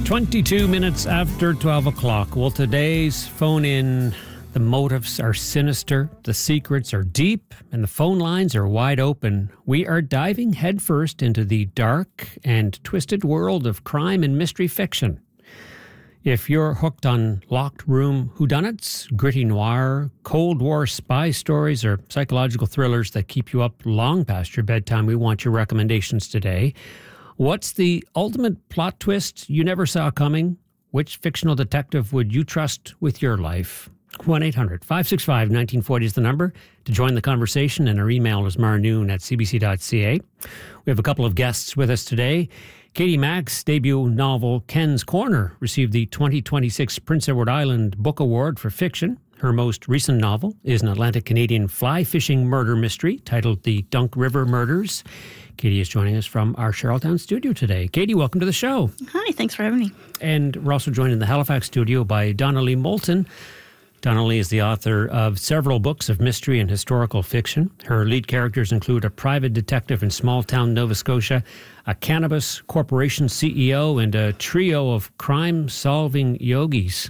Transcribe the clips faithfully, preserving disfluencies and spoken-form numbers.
twenty-two minutes after twelve o'clock. Well, today's phone-in, the motives are sinister, the secrets are deep, and the phone lines are wide open. We are diving headfirst into the dark and twisted world of crime and mystery fiction. If you're hooked on locked room whodunits, gritty noir, Cold War spy stories, or psychological thrillers that keep you up long past your bedtime, we want your recommendations today. What's the ultimate plot twist you never saw coming? Which fictional detective would you trust with your life? one eight hundred five six five one nine four zero is the number to join the conversation, and our email is marnoon at c b c dot c a. We have a couple of guests with us today. Katie Mack's debut novel, Ken's Corner, received the twenty twenty-six Prince Edward Island Book Award for Fiction. Her most recent novel is an Atlantic-Canadian fly-fishing murder mystery titled The Dunk River Murders. Katie is joining us from our Charlottetown studio today. Katie, welcome to the show. Hi, thanks for having me. And we're also joined in the Halifax studio by Donnelly Moulton. Donnelly is the author of several books of mystery and historical fiction. Her lead characters include a private detective in small-town Nova Scotia, a cannabis corporation C E O, and a trio of crime-solving yogis.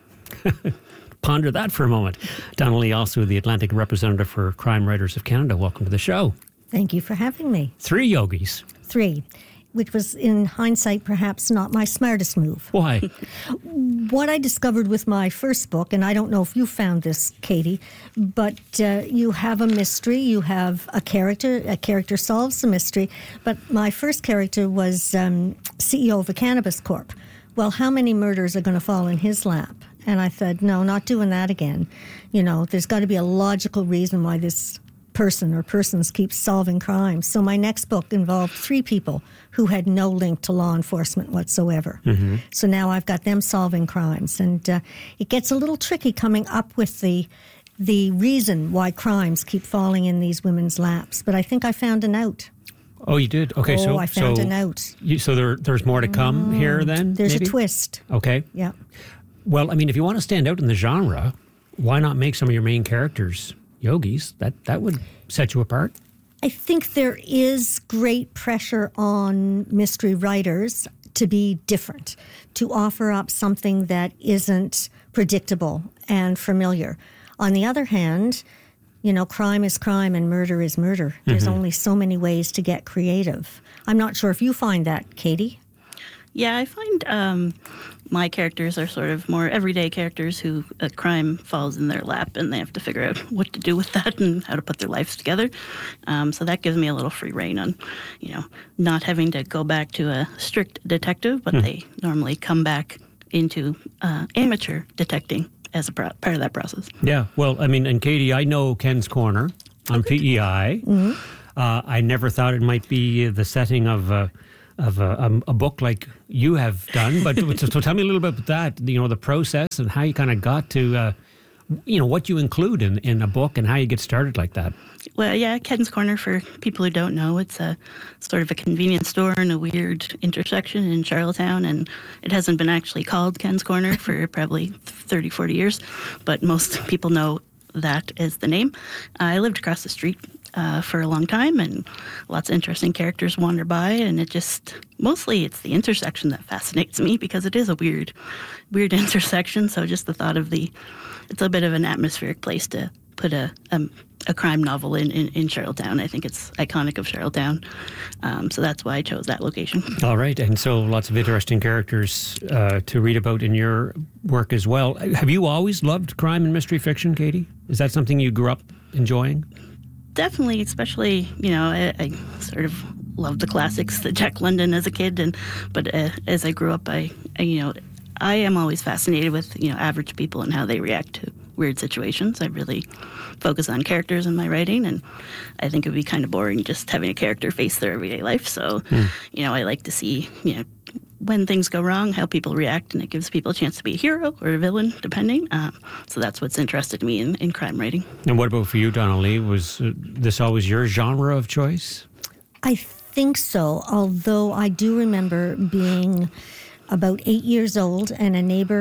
Ponder that for a moment. Donnelly, also the Atlantic representative for Crime Writers of Canada. Welcome to the show. Thank you for having me. Three yogis. Three, which was in hindsight perhaps not my smartest move. Why? What I discovered with my first book, and I don't know if you found this, Katie, but uh, you have a mystery, you have a character, a character solves the mystery, but my first character was um, C E O of a cannabis corp. Well, how many murders are going to fall in his lap? And I said, no, not doing that again. You know, there's got to be a logical reason why this person or persons keep solving crimes. So my next book involved three people who had no link to law enforcement whatsoever. Mm-hmm. So now I've got them solving crimes. And uh, it gets a little tricky coming up with the the reason why crimes keep falling in these women's laps. But I think I found an out. Oh, you did? Okay, oh, so I found so an out. You, so there, there's more to come mm, here then? There's maybe? a twist. Okay. Yeah. Well, I mean, if you want to stand out in the genre, why not make some of your main characters yogis? That that would set you apart. I think there is great pressure on mystery writers to be different, to offer up something that isn't predictable and familiar. On the other hand, you know, crime is crime and murder is murder. There's mm-hmm. only so many ways to get creative. I'm not sure if you find that, Katie. Yeah, I find um, my characters are sort of more everyday characters who a crime falls in their lap and they have to figure out what to do with that and how to put their lives together. Um, so that gives me a little free rein on, you know, not having to go back to a strict detective, but mm. they normally come back into uh, amateur detecting as a pro- part of that process. Yeah, well, I mean, and Katie, I know Ken's Corner on okay. P E I. Mm-hmm. Uh, I never thought it might be the setting of uh, of a, um, a book like you have done. But so, so tell me a little bit about that, you know, the process and how you kind of got to, uh, you know, what you include in, in a book and how you get started like that. Well, yeah, Ken's Corner, for people who don't know, it's a sort of a convenience store in a weird intersection in Charlottetown, and it hasn't been actually called Ken's Corner for probably thirty, forty years, but most people know that as the name. I lived across the street uh, for a long time, and lots of interesting characters wander by, and it just, mostly it's the intersection that fascinates me because it is a weird, weird intersection, so just the thought of the, it's a bit of an atmospheric place to put a um, a crime novel in, in, in Charlottetown. I think it's iconic of Charlottetown, um, so that's why I chose that location. All right, and so lots of interesting characters uh, to read about in your work as well. Have you always loved crime and mystery fiction, Katie? Is that something you grew up enjoying? Definitely, especially, you know, I, I sort of loved the classics, the Jack London as a kid, and but uh, as I grew up, I, I, you know, I am always fascinated with, you know, average people and how they react to weird situations. I really focus on characters in my writing, and I think it would be kind of boring just having a character face their everyday life. So, mm. you know, I like to see, you know, when things go wrong, how people react, and it gives people a chance to be a hero or a villain, depending. Um, so that's what's interested me in, in crime writing. And what about for you, Donnelly? Was uh, this always your genre of choice? I think so, although I do remember being about eight years old, and a neighbor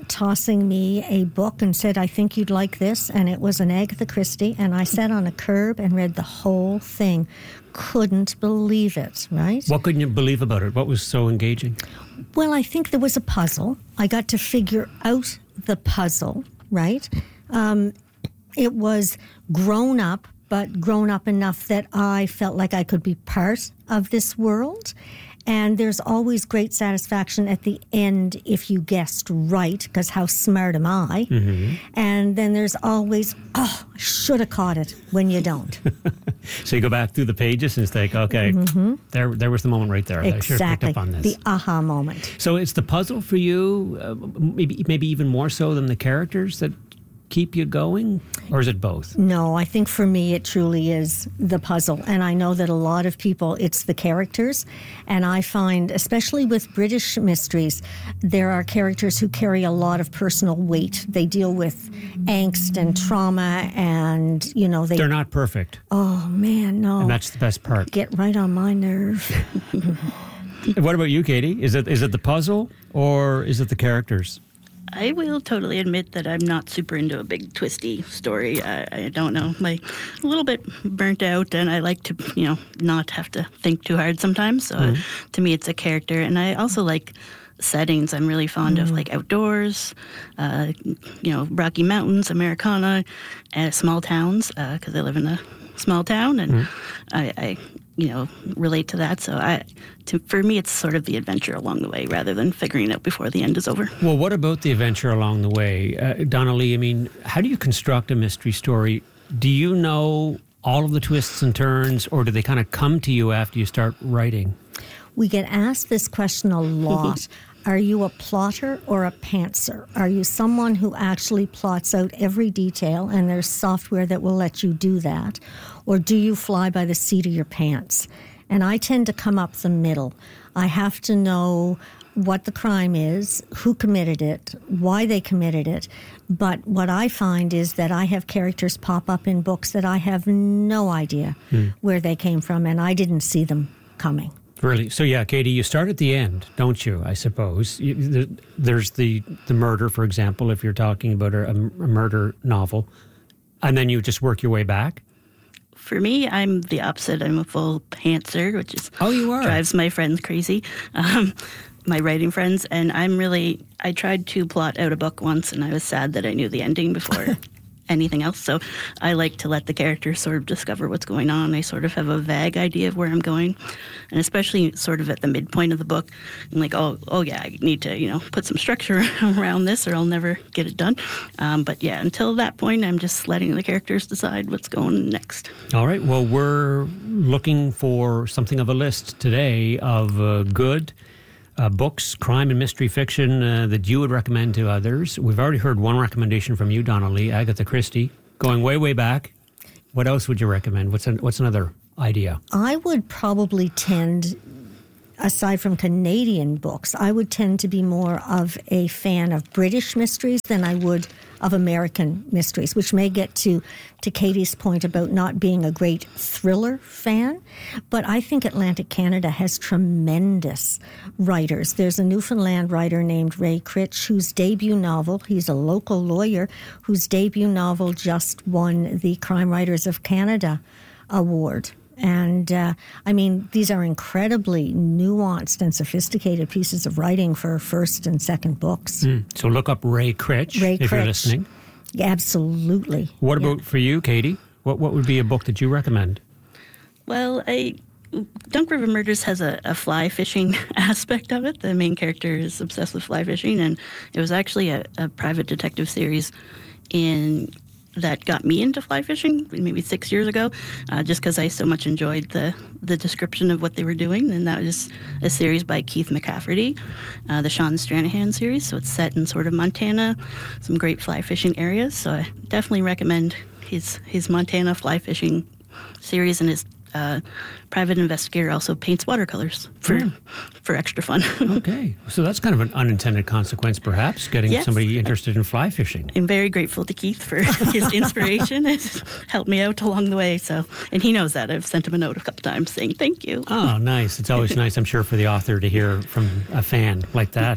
tossing me a book and said, I think you'd like this. And it was an Agatha Christie. And I sat on a curb and read the whole thing. Couldn't believe it, right? What couldn't you believe about it? What was so engaging? Well, I think there was a puzzle. I got to figure out the puzzle, right? Um, it was grown up, but grown up enough that I felt like I could be part of this world. And there's always great satisfaction at the end if you guessed right, because how smart am I? Mm-hmm. And then there's always, oh, I should have caught it when you don't. So you go back through the pages and think, okay, mm-hmm. there there was the moment right there. Exactly. I should have picked up on this. The aha moment. So it's the puzzle for you, uh, maybe maybe even more so than the characters that keep you going? Or is it both? No, I think for me it truly is the puzzle. And I know that a lot of people, it's the characters. And I find, especially with British mysteries, there are characters who carry a lot of personal weight. They deal with angst and trauma and, you know, they... They're not perfect. Oh, man, no. And that's the best part. Get right on my nerve. What about you, Katie? Is it is it the puzzle or is it the characters? I will totally admit that I'm not super into a big twisty story. I, I don't know. I'm a little bit burnt out, and I like to, you know, not have to think too hard sometimes. So mm-hmm. uh, to me, it's a character. And I also like settings. I'm really fond mm-hmm. of like outdoors, uh, you know, Rocky Mountains, Americana, uh, small towns, because uh, I live in a small town, and mm-hmm. I, I you know, relate to that. So I, to, for me, it's sort of the adventure along the way rather than figuring it out before the end is over. Well, what about the adventure along the way? Uh, Donnelly, I mean, how do you construct a mystery story? Do you know all of the twists and turns, or do they kind of come to you after you start writing? We get asked this question a lot. Are you a plotter or a pantser? Are you someone who actually plots out every detail and there's software that will let you do that? Or do you fly by the seat of your pants? And I tend to come up the middle. I have to know what the crime is, who committed it, why they committed it. But what I find is that I have characters pop up in books that I have no idea hmm. where they came from, and I didn't see them coming. Really? So, yeah, Katie, you start at the end, don't you, I suppose? You, there's the, the murder, for example, if you're talking about a, a murder novel, and then you just work your way back? For me, I'm the opposite. I'm a full pantser, which is oh, you are? drives my friends crazy, um, my writing friends. And I'm really, I tried to plot out a book once, and I was sad that I knew the ending before anything else. So I like to let the characters sort of discover what's going on. I sort of have a vague idea of where I'm going. And especially sort of at the midpoint of the book, I'm like, oh, oh yeah, I need to, you know, put some structure around this or I'll never get it done. Um, but yeah, until that point, I'm just letting the characters decide what's going next. All right. Well, we're looking for something of a list today of uh, good Uh, books, crime and mystery fiction uh, that you would recommend to others. We've already heard one recommendation from you, Donnelly, Agatha Christie, going way, way back. What else would you recommend? What's an, what's another idea? I would probably tend, aside from Canadian books, I would tend to be more of a fan of British mysteries than I would of American mysteries, which may get to, to Katie's point about not being a great thriller fan. But I think Atlantic Canada has tremendous writers. There's a Newfoundland writer named Ray Critch, whose debut novel, he's a local lawyer, whose debut novel just won the Crime Writers of Canada award. And, uh, I mean, these are incredibly nuanced and sophisticated pieces of writing for first and second books. Mm. So look up Ray Critch Ray if Critch. you're listening. Absolutely. What yeah. about for you, Katie? What what would be a book that you recommend? Well, I... Dunk River Murders has a, a fly fishing aspect of it. The main character is obsessed with fly fishing, and it was actually a, a private detective series in... that got me into fly fishing maybe six years ago, uh, just because I so much enjoyed the, the description of what they were doing. And that was a series by Keith McCafferty, uh, the Sean Stranahan series. So it's set in sort of Montana, some great fly fishing areas. So I definitely recommend his, his Montana fly fishing series, and his uh, private investigator also paints watercolors for mm. for extra fun. Okay. So that's kind of an unintended consequence, perhaps, getting yes. somebody interested in fly fishing. I'm very grateful to Keith for his inspiration. It's helped me out along the way. So, and he knows that. I've sent him a note a couple times saying thank you. Oh, nice. It's always nice, I'm sure, for the author to hear from a fan like that.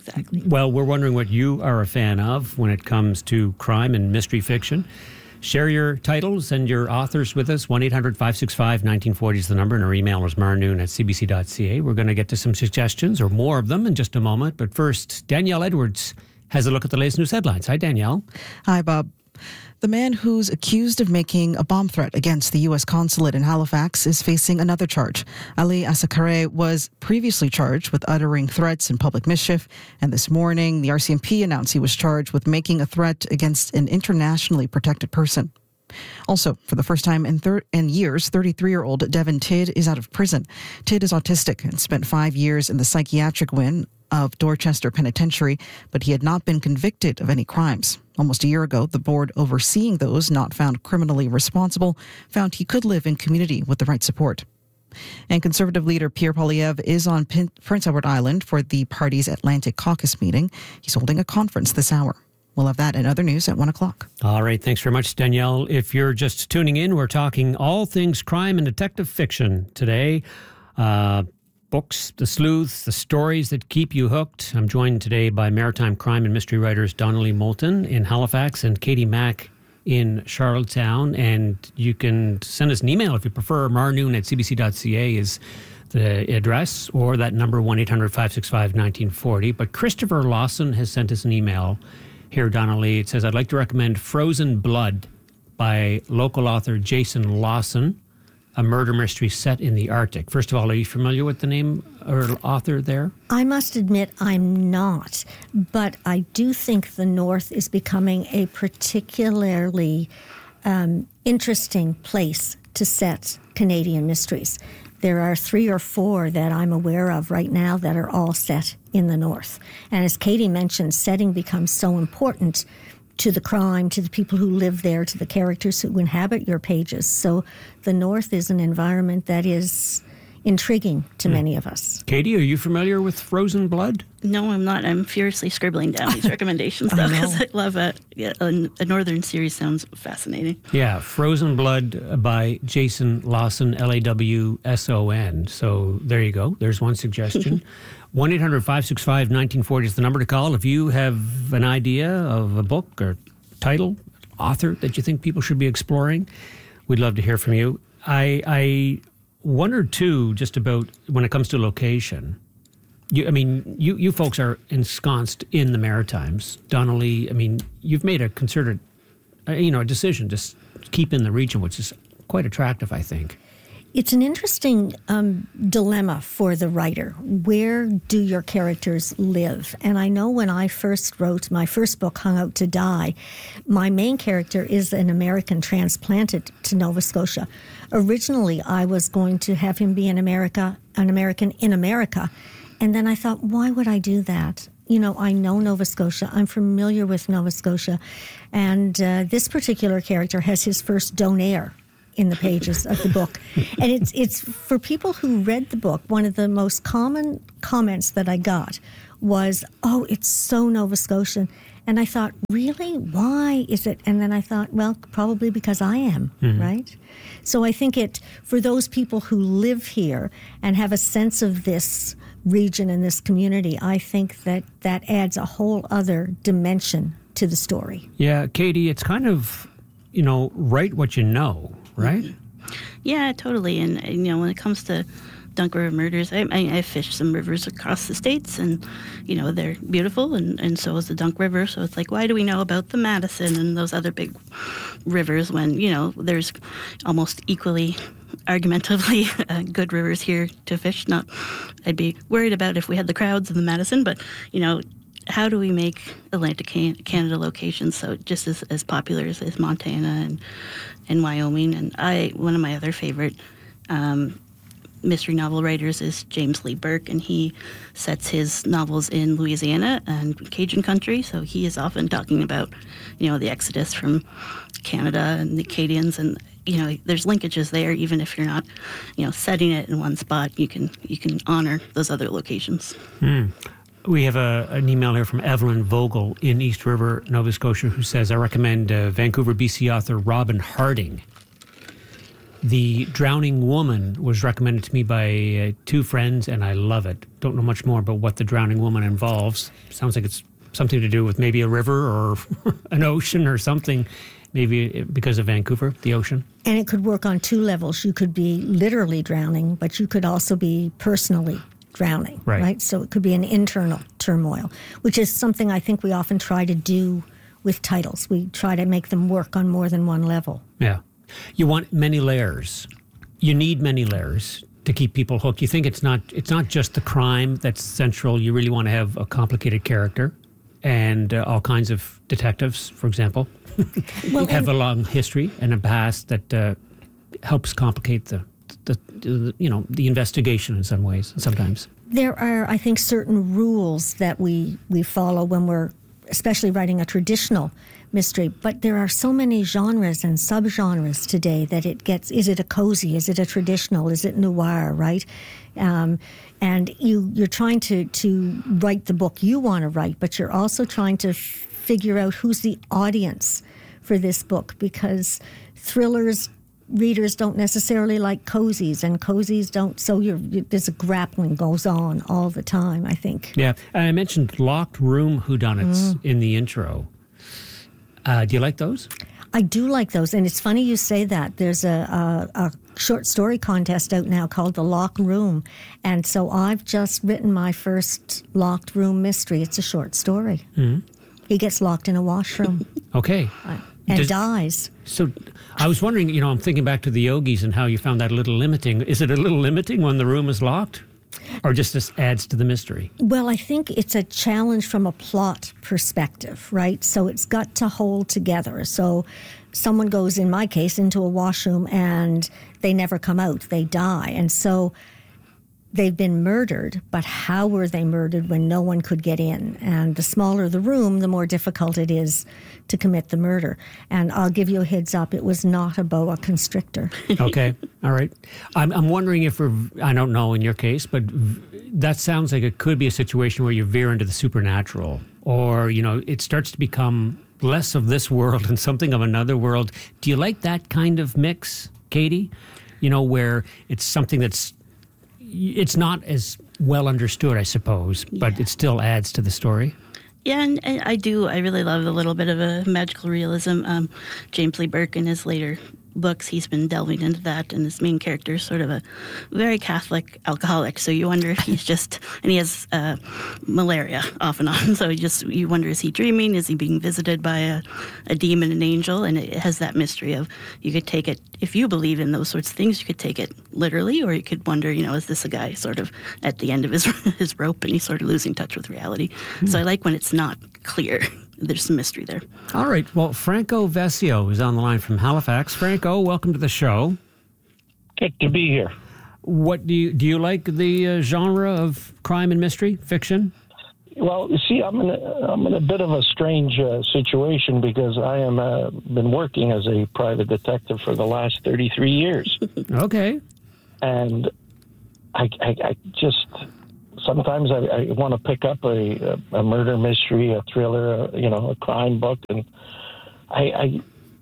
Exactly. Well, we're wondering what you are a fan of when it comes to crime and mystery fiction. Share your titles and your authors with us. one eight hundred five six five one nine four zero is the number, and our email is marnoon at c b c dot c a. We're going to get to some suggestions, or more of them, in just a moment. But first, Danielle Edwards has a look at the latest news headlines. Hi, Danielle. Hi, Bob. The man who's accused of making a bomb threat against the U S consulate in Halifax is facing another charge. Ali Asakare was previously charged with uttering threats and public mischief, and this morning the R C M P announced he was charged with making a threat against an internationally protected person. Also, for the first time in, thir- in years, thirty-three-year-old Devin Tidd is out of prison. Tidd is autistic and spent five years in the psychiatric wing of Dorchester Penitentiary, but he had not been convicted of any crimes. Almost a year ago, the board overseeing those not found criminally responsible found he could live in community with the right support. And Conservative leader Pierre Poilievre is on Pin- Prince Edward Island for the party's Atlantic Caucus meeting. He's holding a conference this hour. We'll have that and other news at one o'clock. All right. Thanks very much, Danielle. If you're just tuning in, we're talking all things crime and detective fiction today. Uh, books, the sleuths, the stories that keep you hooked. I'm joined today by maritime crime and mystery writers Donnelly Moulton in Halifax and Katie Mack in Charlottetown. And you can send us an email if you prefer. marnoon at c b c dot c a is the address, or that number, one eight hundred five six five one nine four zero. But Christopher Lawson has sent us an email here, Donnelly. It says, I'd like to recommend Frozen Blood by local author Jason Lawson, a murder mystery set in the Arctic. First of all, are you familiar with the name or author there? I must admit I'm not, but I do think the North is becoming a particularly um, interesting place to set Canadian mysteries. There are three or four that I'm aware of right now that are all set in the North. And as Katie mentioned, setting becomes so important to the crime, to the people who live there, to the characters who inhabit your pages. So the North is an environment that is intriguing to mm. many of us. Katie, are you familiar with Frozen Blood? No, I'm not. I'm furiously scribbling down these recommendations, though, because I, I love it. Yeah, a, a Northern series sounds fascinating. Yeah, Frozen Blood by Jason Lawson, L A W S O N. So there you go. There's one suggestion. one eight hundred five six five one nine four zero is the number to call if you have an idea of a book or title, author that you think people should be exploring. We'd love to hear from you. I... I wonder, too, just about when it comes to location. You, I mean, you, you folks are ensconced in the Maritimes. Donnelly, I mean, you've made a concerted, uh, you know, a decision to s- keep in the region, which is quite attractive, I think. It's an interesting um, dilemma for the writer. Where do your characters live? And I know when I first wrote my first book, Hung Out to Die, my main character is an American transplanted to Nova Scotia. Originally, I was going to have him be an America, an American in America. And then I thought, why would I do that? You know, I know Nova Scotia. I'm familiar with Nova Scotia. And uh, this particular character has his first donaire in the pages of the book. And it's it's for people who read the book, one of the most common comments that I got was, oh, it's so Nova Scotian. And I thought, really? Why is it? And then I thought, well, probably because I am, mm-hmm. right? So I think it, for those people who live here and have a sense of this region and this community, I think that that adds a whole other dimension to the story. Yeah, Katie, it's kind of, you know, write what you know, right? Yeah, totally. And, you know, when it comes to Dunk River Murders, I, I, I fished some rivers across the states, and, you know, they're beautiful, and, and so is the Dunk River. So it's like, why do we know about the Madison and those other big rivers when, you know, there's almost equally, argumentatively uh, good rivers here to fish? Not, I'd be worried about if we had the crowds in the Madison, but, you know, how do we make Atlantic Canada locations so just as, as popular as, as Montana and, and Wyoming? And I, one of my other favorite um, mystery novel writers is James Lee Burke, and he sets his novels in Louisiana and Cajun country. So he is often talking about, you know, the exodus from Canada and the Acadians, and you know, there's linkages there. Even if you're not, you know, setting it in one spot, you can you can honor those other locations. Mm. We have a, an email here from Evelyn Vogel in East River, Nova Scotia, who says, I recommend uh, Vancouver, B C author Robin Harding. The Drowning Woman was recommended to me by uh, two friends, and I love it. Don't know much more about what The Drowning Woman involves. Sounds like it's something to do with maybe a river or an ocean or something, maybe because of Vancouver, the ocean. And it could work on two levels. You could be literally drowning, but you could also be personally drowning, right? right? So it could be an internal turmoil, which is something I think we often try to do with titles. We try to make them work on more than one level. Yeah. You want many layers. You need many layers to keep people hooked. You think it's not it's not just the crime that's central. You really want to have a complicated character and uh, all kinds of detectives, for example, well, have a long history and a past that uh, helps complicate the, the, the, you know, the investigation in some ways, sometimes. There are, I think, certain rules that we, we follow when we're especially writing a traditional mystery, but there are so many genres and subgenres today that it gets, is it a cozy, is it a traditional, is it noir, right? Um, and you, you're trying to, to write the book you want to write, but you're also trying to f- figure out who's the audience for this book, because thrillers, readers don't necessarily like cozies, and cozies don't, so you're, you, there's a grappling goes on all the time, I think. Yeah, I mentioned locked room whodunits mm. in the intro. Uh, do you like those? I do like those, and it's funny you say that. There's a, a, a short story contest out now called The Locked Room, and so I've just written my first locked room mystery. It's a short story. Mm-hmm. He gets locked in a washroom. Okay. Uh, and Does, dies. So I was wondering, you know, I'm thinking back to the Yogis and how you found that a little limiting. Is it a little limiting when the room is locked? Or just this adds to the mystery? Well, I think it's a challenge from a plot perspective, right? So it's got to hold together. So someone goes, in my case, into a washroom and they never come out. They die. And so they've been murdered, but how were they murdered when no one could get in? And the smaller the room, the more difficult it is to commit the murder. And I'll give you a heads up, it was not a boa constrictor. Okay, all right. I'm, I'm wondering if we're, I don't know in your case, but that sounds like it could be a situation where you veer into the supernatural, or, you know, it starts to become less of this world and something of another world. Do you like that kind of mix, Katie? You know, where it's something that's, it's not as well understood, I suppose, but yeah. It still adds to the story. Yeah, and, and I do. I really love a little bit of a magical realism. Um, James Lee Burke, in his later books, he's been delving into that, and his main character is sort of a very Catholic alcoholic. So you wonder if he's just, and he has uh, malaria off and on. So you just you wonder, is he dreaming? Is he being visited by a, a demon, an angel? And it has that mystery of, you could take it, if you believe in those sorts of things, you could take it literally, or you could wonder, you know, is this a guy sort of at the end of his his rope and he's sort of losing touch with reality? Hmm. So I like when it's not clear. There's some mystery there. All right. Well, Franco Vescio is on the line from Halifax. Franco, welcome to the show. Good to be here. What do you do? You like the uh, genre of crime and mystery fiction? Well, you see, I'm in a, I'm in a bit of a strange uh, situation because I am uh, been working as a private detective for the last thirty-three years. Okay. And I, I, I just... Sometimes I, I want to pick up a, a murder mystery, a thriller, a, you know, a crime book, and I, I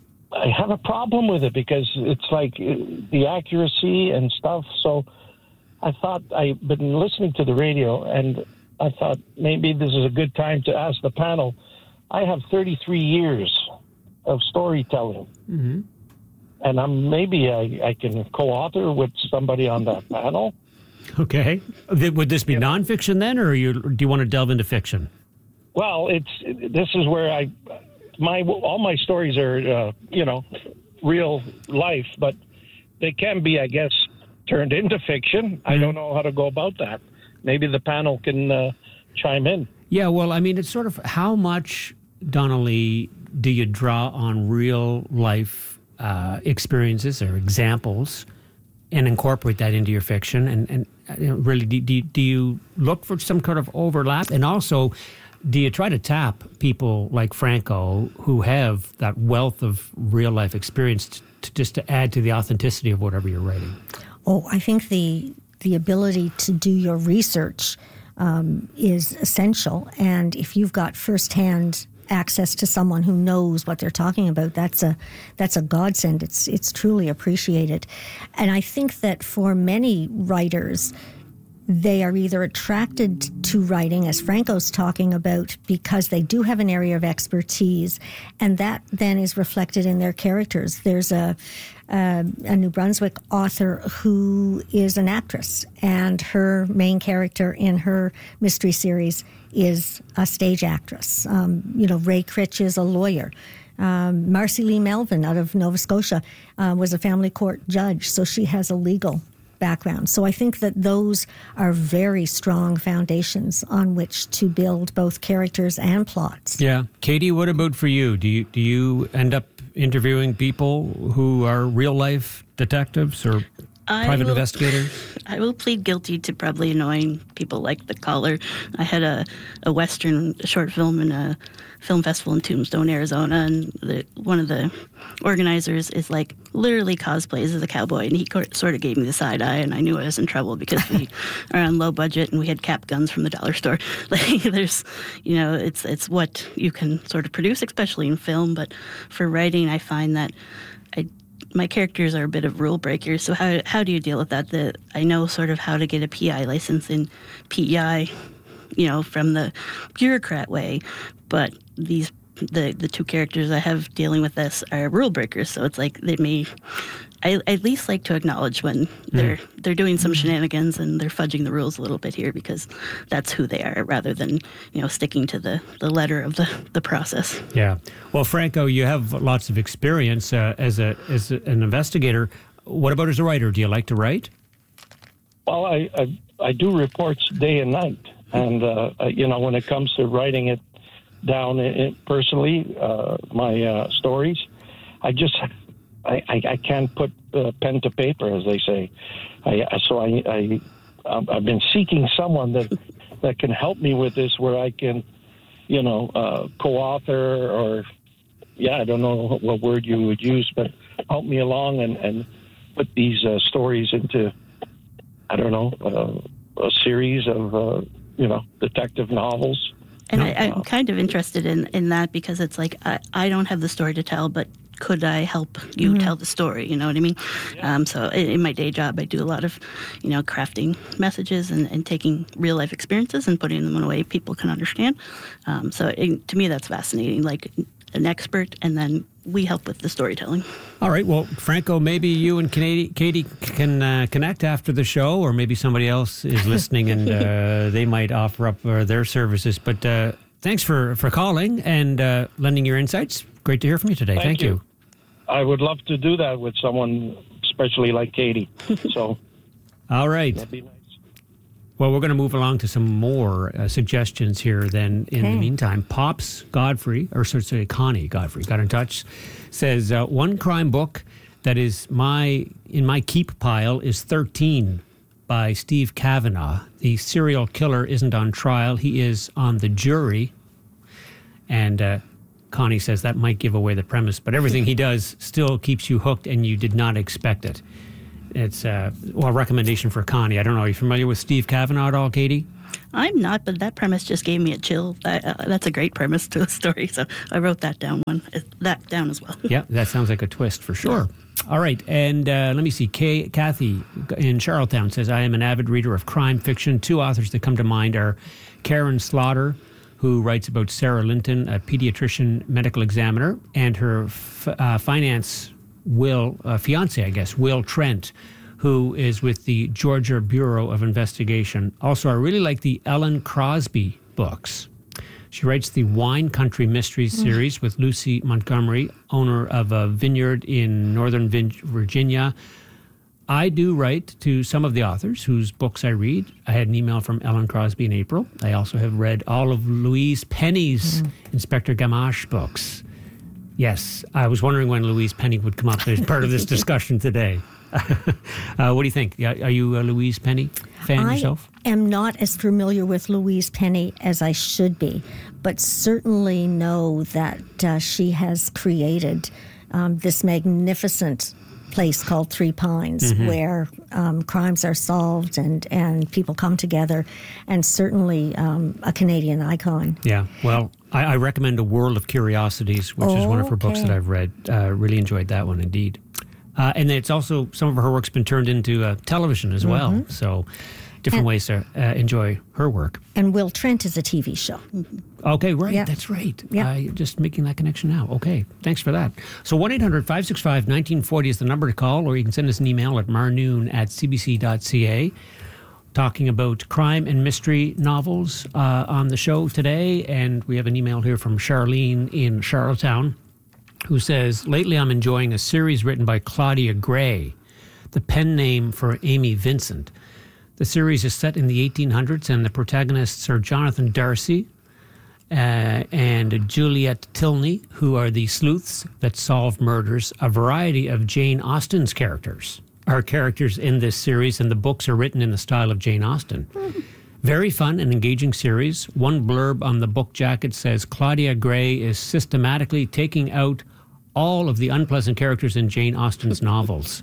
I have a problem with it because it's like the accuracy and stuff. So I thought, I've been listening to the radio, and I thought maybe this is a good time to ask the panel. I have thirty-three years of storytelling, mm-hmm. and I'm maybe I, I can co-author with somebody on that panel. Okay. Would this be nonfiction then, or you, do you want to delve into fiction? Well, it's this is where I, my all my stories are, uh, you know, real life, but they can be, I guess, turned into fiction. I don't know how to go about that. Maybe the panel can uh, chime in. Yeah, well, I mean, it's sort of how much, Donnelly, do you draw on real life uh, experiences or examples and incorporate that into your fiction? And, and you know, really, do, do, do you look for some kind of overlap? And also, do you try to tap people like Franco who have that wealth of real life experience to, to just to add to the authenticity of whatever you're writing? Oh, I think the the ability to do your research um, is essential. And if you've got firsthand access to someone who knows what they're talking about, that's a that's a godsend. It's it's truly appreciated. And I think that for many writers, they are either attracted to writing, as Franco's talking about, because they do have an area of expertise, and that then is reflected in their characters. There's a, a, a New Brunswick author who is an actress, and her main character in her mystery series is a stage actress. Um, you know, Ray Critch is a lawyer. Um, Marcy Lee Melvin out of Nova Scotia uh, was a family court judge, so she has a legal background. So I think that those are very strong foundations on which to build both characters and plots. Yeah. Katie, what about for you? Do you do you end up interviewing people who are real life detectives or I private will, investigators? I will plead guilty to probably annoying people like The Caller. I had a, a Western short film in a film festival in Tombstone, Arizona, and the, one of the organizers is like literally cosplays as a cowboy, and he co- sort of gave me the side eye, and I knew I was in trouble because we are on low budget and we had cap guns from the dollar store. Like, there's, you know, it's it's what you can sort of produce, especially in film. But for writing, I find that I. My characters are a bit of rule breakers, so how how do you deal with that? The, I know sort of how to get a P I license in P E I, you know, from the bureaucrat way, but these the the two characters I have dealing with this are rule breakers, so it's like they may. I at least like to acknowledge when they're mm. they're doing some shenanigans and they're fudging the rules a little bit here, because that's who they are, rather than, you know, sticking to the, the letter of the, the process. Yeah. Well, Franco, you have lots of experience uh, as a as an investigator. What about as a writer? Do you like to write? Well, I I, I do reports day and night, and uh, you know, when it comes to writing it down it, it personally, uh, my uh, stories, I just. I, I, I can't put uh, pen to paper, as they say. I, so I, I, I've been seeking someone that that can help me with this, where I can, you know, uh, co-author or, yeah, I don't know what word you would use, but help me along and, and put these uh, stories into, I don't know, uh, a series of, uh, you know, detective novels. And I, I'm kind of interested in, in that, because it's like, I, I don't have the story to tell, but could I help you mm-hmm. tell the story? You know what I mean? Yeah. Um, so in, in my day job, I do a lot of, you know, crafting messages and, and taking real life experiences and putting them in a way people can understand. Um, so it, to me, that's fascinating, like an expert, and then we help with the storytelling. All right. Well, Franco, maybe you and Katie, Katie can uh, connect after the show, or maybe somebody else is listening and uh, they might offer up uh, their services. But uh, thanks for, for calling and uh, lending your insights. Great to hear from you today. Thank, Thank you. you. I would love to do that with someone, especially like Katie. So, all right. That'd be nice. Well, we're going to move along to some more uh, suggestions here. Then, in okay. the meantime, Pops Godfrey, or sorry, sorry, Connie Godfrey, got in touch. Says uh, one crime book that is my in my keep pile is thirteen by Steve Kavanaugh. The serial killer isn't on trial; he is on the jury, and. Uh, Connie says that might give away the premise, but everything he does still keeps you hooked and you did not expect it. It's uh, well, a recommendation for Connie. I don't know. Are you familiar with Steve Kavanaugh at all, Katie? I'm not, but that premise just gave me a chill. That, uh, that's a great premise to a story, so I wrote that down one that down as well. Yeah, that sounds like a twist for sure. Yeah. All right, and uh, let me see. Kay, Kathy in Charlottetown says, I am an avid reader of crime fiction. Two authors that come to mind are Karen Slaughter, who writes about Sarah Linton, a pediatrician medical examiner, and her f- uh, finance Will, uh, fiance, I guess, Will Trent, who is with the Georgia Bureau of Investigation. Also, I really like the Ellen Crosby books. She writes the Wine Country Mysteries series with Lucy Montgomery, owner of a vineyard in Northern Virginia. I do write to some of the authors whose books I read. I had an email from Ellen Crosby in April. I also have read all of Louise Penny's mm. Inspector Gamache books. Yes, I was wondering when Louise Penny would come up as part of this discussion today. uh, what do you think? Are you a Louise Penny fan I yourself? I am not as familiar with Louise Penny as I should be, but certainly know that uh, she has created um, this magnificent place called Three Pines, mm-hmm. where um, crimes are solved and, and people come together, and certainly um, a Canadian icon. Yeah, well, I, I recommend A World of Curiosities, which is one of her books Okay. that I've read. Uh, really enjoyed that one indeed. Uh, and it's also, some of her work's been turned into uh, television as well. Mm-hmm. So different And- ways to uh, enjoy her work. And Will Trent is a T V show. Okay, right. Yeah. That's right. Yeah. Uh, just making that connection now. Okay, thanks for that. So one eight hundred five six five one nine four zero is the number to call, or you can send us an email at marnoon at c b c dot c a. Talking about crime and mystery novels uh, on the show today. And we have an email here from Charlene in Charlottetown, who says, lately I'm enjoying a series written by Claudia Gray, the pen name for Amy Vincent. The series is set in the eighteen hundreds, and the protagonists are Jonathan Darcy uh, and Juliet Tilney, who are the sleuths that solve murders. A variety of Jane Austen's characters are characters in this series, and the books are written in the style of Jane Austen. Very fun and engaging series. One blurb on the book jacket says, Claudia Gray is systematically taking out all of the unpleasant characters in Jane Austen's novels.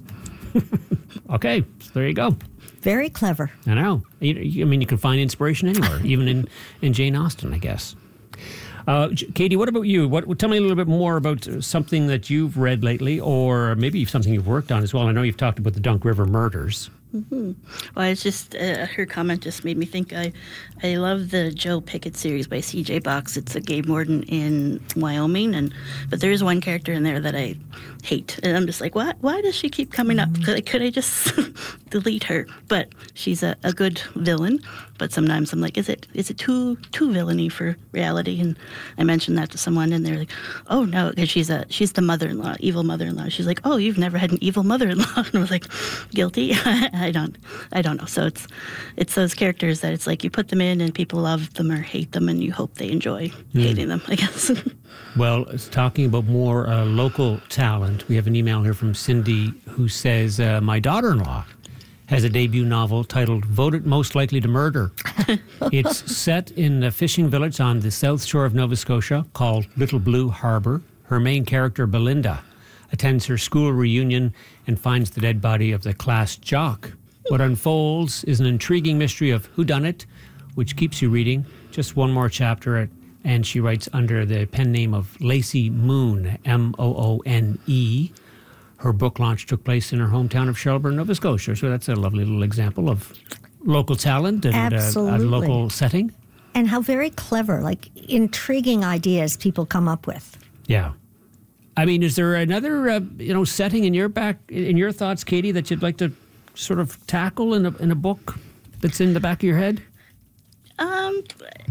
Okay, so there you go. Very clever. I know. You- you- I mean, you can find inspiration anywhere, even in, in Jane Austen, I guess. Uh, J- Katie, what about you? What, tell me a little bit more about uh, something that you've read lately, or maybe something you've worked on as well. I know you've talked about the Dunk River murders. Well, it's just uh, her comment just made me think. I, I love the Joe Pickett series by C J Box. It's a game warden in Wyoming, and but there is one character in there that I hate, and I'm just like, why? Why does she keep coming up? Could I, could I just delete her? But she's a, a good villain. But sometimes I'm like, is it is it too too villainy for reality? And I mentioned that to someone, and they're like, oh no, because she's a she's the mother-in-law, evil mother-in-law. She's like, oh, you've never had an evil mother-in-law, and I was like, guilty. I don't, I don't know. So it's, it's those characters that it's like you put them in and people love them or hate them, and you hope they enjoy hating them, I guess. Well, it's talking about more uh, local talent. We have an email here from Cindy who says, uh, my daughter-in-law has a debut novel titled Voted Most Likely to Murder. It's set in a fishing village on the south shore of Nova Scotia called Little Blue Harbor. Her main character, Belinda, attends her school reunion and finds the dead body of the class jock. What unfolds is an intriguing mystery of whodunit, which keeps you reading. Just one more chapter, at, and she writes under the pen name of Lacey Moon, M O O N E. Her book launch took place in her hometown of Shelburne, Nova Scotia. So that's a lovely little example of local talent and uh, a Absolutely. local setting. And how very clever, like intriguing ideas people come up with. Yeah. I mean, is there another, uh, you know, setting in your back, in your thoughts, Katie, that you'd like to sort of tackle in a, in a book that's in the back of your head? um,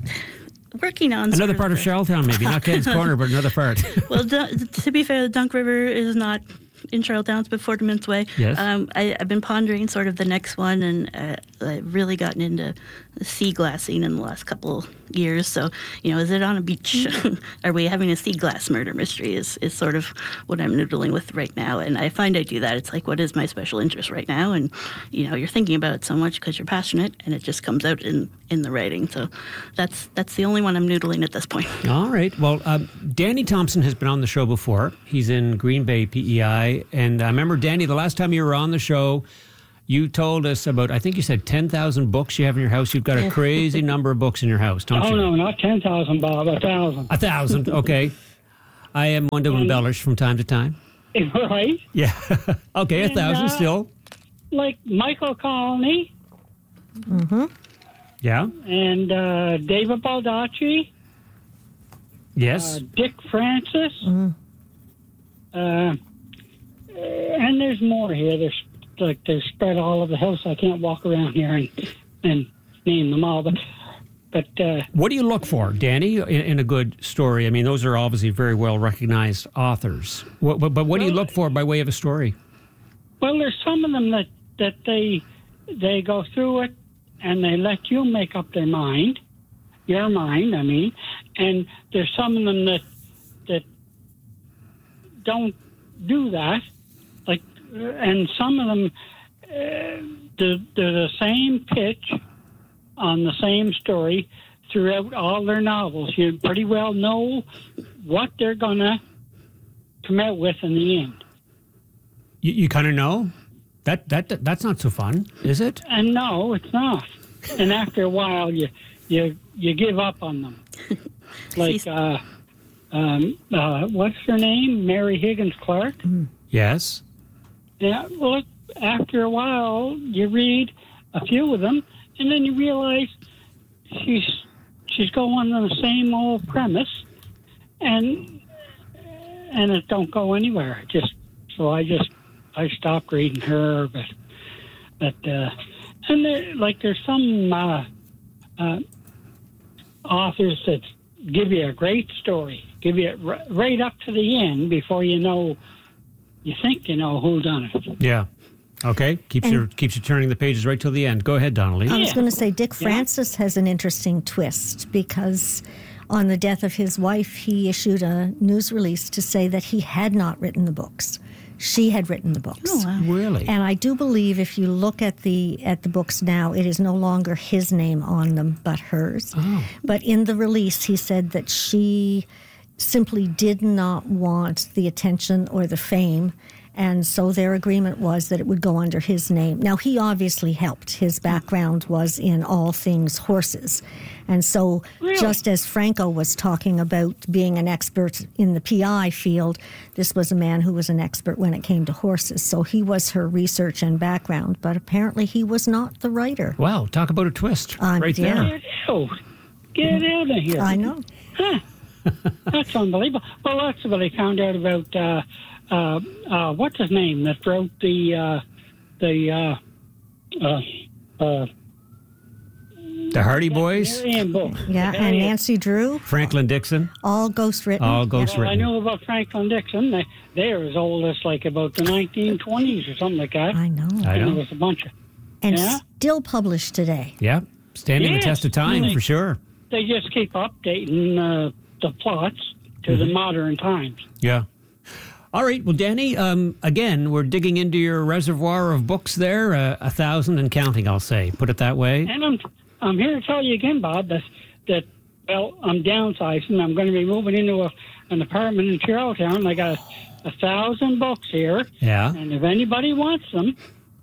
working on Another sort part of the- Charlottetown, maybe. Not Ken's Corner, but another part. Well, du- to be fair, the Dunk River is not in Charlottetown, it's before Fort Mintz Way. Yes. Um, I, I've been pondering sort of the next one, and uh, I've really gotten into sea glassing in the last couple years. So, you know, is it on a beach? Are we having a sea glass murder mystery is, is sort of what I'm noodling with right now. And I find I do that. It's like, what is my special interest right now? And, you know, you're thinking about it so much because you're passionate, and it just comes out in, in the writing. So that's that's the only one I'm noodling at this point. All right. Well, um, Danny Thompson has been on the show before. He's in Green Bay, P E I. And I remember, Danny, the last time you were on the show, you told us about, I think you said ten thousand books you have in your house. You've got a crazy number of books in your house, don't Oh, you? no, not ten thousand, Bob, a thousand. A thousand, okay. I am one to embellish from time to time. Right? Yeah. Okay, a And, thousand uh, still. Like Michael Colony Yeah. and uh, David Baldacci, Yes. uh, Dick Francis. Uh, and there's more here. There's like they're spread all over the house. I can't walk around here and, and name them all, but but uh, What do you look for, Danny, in, in a good story? I mean, those are obviously very well recognized authors. What, but, but what do you Well, look for by way of a story? well, there's some of them that that they they go through it and they let you make up their mind, your mind, I mean, and there's some of them that that don't do that, like, uh, and some of them uh, they're, they're the same pitch on the same story throughout all their novels. You pretty well know what they're gonna come out with in the end. You, you kind of know? That, that that That's not so fun, is it? And no, it's not. And after a while, you you you give up on them. like uh, um, uh, what's her name? Mary Higgins Clark. Yes. Yeah. Well, after a while, you read a few of them, and then you realize she's she's going on the same old premise, and and it don't go anywhere. Just so I just I stopped reading her, but but uh, and there, like there's some uh, uh, authors that give you a great story, give you it r- right up to the end before you know you think you know who done it. Yeah. Okay. Keeps And- you keeps you turning the pages right till the end. Go ahead, Donnelly. I was Yeah. going to say Dick Yeah. Francis has an interesting twist because on the death of his wife, he issued a news release to say that he had not written the books. She had written the books. Oh, wow. Really? And I do believe if you look at the at the books now, it is no longer his name on them, but hers. Oh. But in the release, he said that she simply did not want the attention or the fame. And so their agreement was that it would go under his name. Now, he obviously helped. His background was in all things horses. And so, Really? just as Franco was talking about being an expert in the P I field, this was a man who was an expert when it came to horses. So he was her research and background, but apparently he was not the writer. Wow. Talk about a twist. Um, right yeah. there. Get out! Get out of here! I know. Huh. That's unbelievable. Well, that's what I found out about. Uh, uh, uh, what's his name that wrote the uh, the uh, uh, uh, The Hardy Boys, Marian book? Yeah, The and Marian- Nancy Drew, Franklin Dixon, all ghost written. all ghost Well, I written. know about Franklin Dixon. They, they're as old as like about the nineteen twenties or something like that. I know. I And know. there was a bunch of. And Yeah? still published today. Yeah. Standing the Yes. test of time Really? for sure. They just keep updating uh, the plots to the modern times. Yeah. All right. Well, Danny, um, again, we're digging into your reservoir of books there, uh, a thousand and counting, I'll say. Put it that way. And I'm I'm here to tell you again, Bob, that that well, I'm downsizing. I'm going to be moving into a, an apartment in Charlottetown. I got a, a thousand books here, Yeah. and if anybody wants them,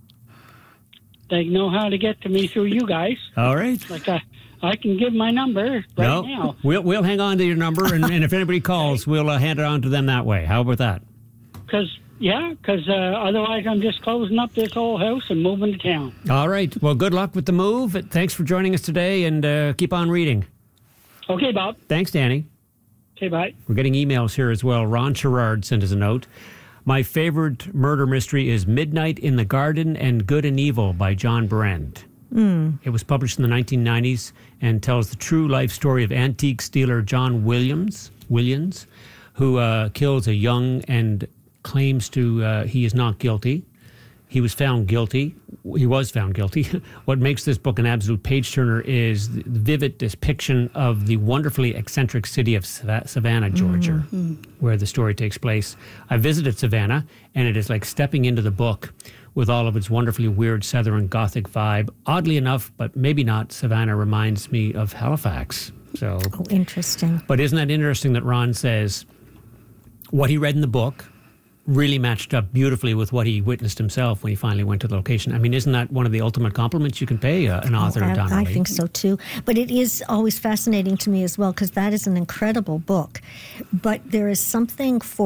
they know how to get to me through you guys. All right. Like I, I can give my number right no, now. we'll we'll hang on to your number, and, and if anybody calls, we'll uh, hand it on to them that way. How about that? Because yeah, because uh, otherwise I'm just closing up this whole house and moving to town. All right. Well, good luck with the move. Thanks for joining us today, and uh, keep on reading. Okay, Bob. Thanks, Danny. Okay, bye. We're getting emails here as well. Ron Sherrard sent us a note. My favorite murder mystery is Midnight in the Garden and Good and Evil by John Brand. Mm. It was published in the nineteen nineties and tells the true life story of antique dealer John Williams, Williams, who uh, kills a young and claims to uh, he is not guilty. He was found guilty. He was found guilty. What makes this book an absolute page-turner is the vivid depiction of the wonderfully eccentric city of Sav- Savannah, Georgia, mm-hmm. where the story takes place. I visited Savannah, and it is like stepping into the book with all of its wonderfully weird Southern Gothic vibe. Oddly enough, but maybe not, Savannah reminds me of Halifax. So, Oh, interesting. but isn't that interesting that Ron says what he read in the book really matched up beautifully with what he witnessed himself when he finally went to the location. I mean, isn't that one of the ultimate compliments you can pay uh, an author, Oh, I, Donnelly? I think so too. But it is always fascinating to me as well because that is an incredible book. But there is something for